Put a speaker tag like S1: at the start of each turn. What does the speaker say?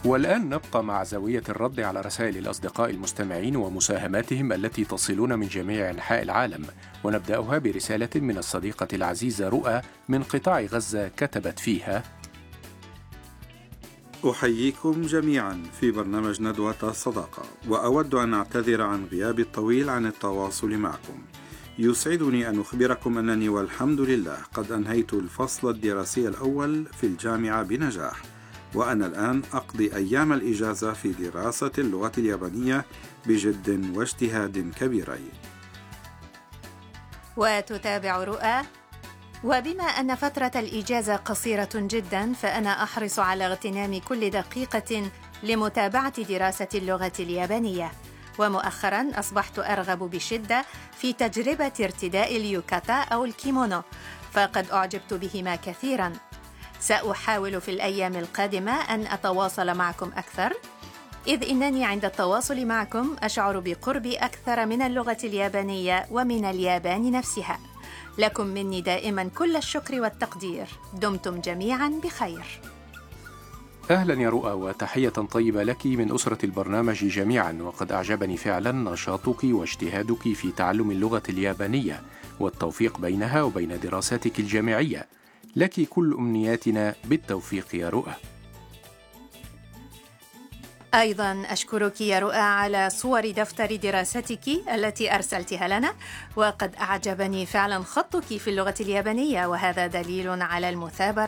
S1: والآن نبقى مع زاوية الرد على رسائل الأصدقاء المستمعين ومساهماتهم التي تصلون من جميع أنحاء العالم، ونبدأها برسالة من الصديقة العزيزة رؤى من قطاع غزة كتبت فيها:
S2: أحييكم جميعا في برنامج ندوة الصداقة، وأود أن أعتذر عن غيابي الطويل عن التواصل معكم. يسعدني أن أخبركم أنني والحمد لله قد أنهيت الفصل الدراسي الأول في الجامعة بنجاح، وأنا الآن أقضي أيام الإجازة في دراسة اللغة اليابانية بجد واجتهاد كبيرين.
S3: وتتابع رؤى: وبما أن فترة الإجازة قصيرة جدا، فأنا أحرص على اغتنام كل دقيقة لمتابعة دراسة اللغة اليابانية، ومؤخرا أصبحت أرغب بشدة في تجربة ارتداء اليوكاتا أو الكيمونو، فقد أعجبت بهما كثيرا. سأحاول في الأيام القادمة أن أتواصل معكم أكثر، إذ إنني عند التواصل معكم أشعر بقربي أكثر من اللغة اليابانية ومن اليابان نفسها. لكم مني دائما كل الشكر والتقدير. دمتم جميعا بخير.
S1: أهلا يا رؤى، وتحية طيبة لك من أسرة البرنامج جميعا، وقد أعجبني فعلا نشاطك واجتهادك في تعلم اللغة اليابانية والتوفيق بينها وبين دراستك الجامعية. لك كل أمنياتنا بالتوفيق يا رؤى.
S3: أيضا أشكرك يا رؤى على صور دفتر دراستك التي أرسلتها لنا، وقد أعجبني فعلا خطك في اللغة اليابانية، وهذا دليل على المثابرة